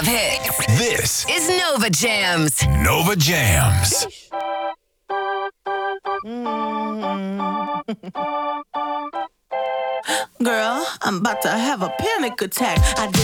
of hits. This is Nova Jams. Nova Jams. Girl, I'm about to have a panic attack. I did